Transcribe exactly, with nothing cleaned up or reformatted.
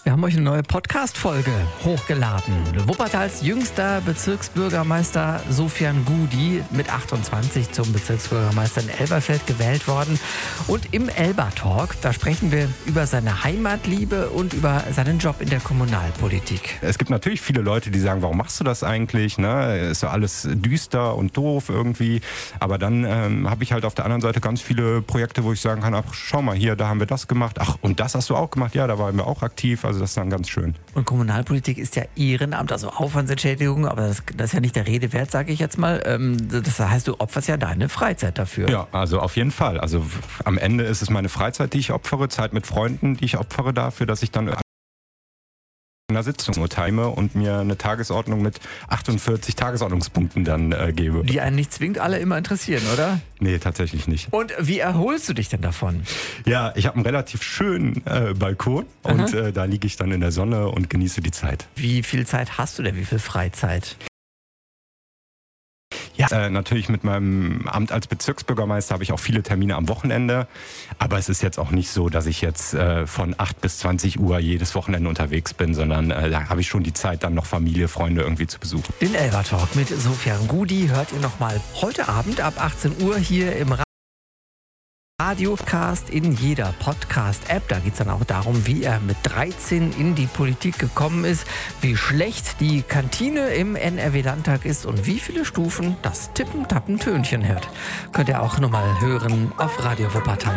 Wir haben euch eine neue Podcast-Folge hochgeladen. Wuppertals jüngster Bezirksbürgermeister Sofian Gudi mit achtundzwanzig zum Bezirksbürgermeister in Elberfeld gewählt worden. Und im Elber-Talk, da sprechen wir über seine Heimatliebe und über seinen Job in der Kommunalpolitik. Es gibt natürlich viele Leute, die sagen, warum machst du das eigentlich? Ne? Ist ja alles düster und doof irgendwie. Aber dann ähm, habe ich halt auf der anderen Seite ganz viele Projekte, wo ich sagen kann, ach, schau mal hier, da haben wir das gemacht. Ach, und das hast du auch gemacht? Ja, da waren wir auch aktiv. Also das ist dann ganz schön. Und Kommunalpolitik ist ja Ehrenamt, also Aufwandsentschädigung, aber das, das ist ja nicht der Rede wert, sage ich jetzt mal. Ähm, das heißt, du opferst ja deine Freizeit dafür. Ja, also auf jeden Fall. Also am Ende ist es meine Freizeit, die ich opfere, Zeit mit Freunden, die ich opfere dafür, dass ich dann in einer Sitzung time und mir eine Tagesordnung mit achtundvierzig Tagesordnungspunkten dann äh, gebe. Die einen nicht zwingend alle immer interessieren, oder? Nee, tatsächlich nicht. Und wie erholst du dich denn davon? Ja, ich habe einen relativ schönen äh, Balkon und äh, da liege ich dann in der Sonne und genieße die Zeit. Wie viel Zeit hast du denn? Wie viel Freizeit? Ja, äh, natürlich mit meinem Amt als Bezirksbürgermeister habe ich auch viele Termine am Wochenende. Aber es ist jetzt auch nicht so, dass ich jetzt äh, von acht bis zwanzig Uhr jedes Wochenende unterwegs bin, sondern äh, da habe ich schon die Zeit, dann noch Familie, Freunde irgendwie zu besuchen. Den Elber-Talk mit Sofian Gudi hört ihr nochmal heute Abend ab achtzehn Uhr hier im Radiocast in jeder Podcast-App. Da geht es dann auch darum, wie er mit dreizehn in die Politik gekommen ist, wie schlecht die Kantine im N R W-Landtag ist und wie viele Stufen das Tippen-Tappen-Tönchen hört. Könnt ihr auch nochmal hören auf Radio Wuppertal.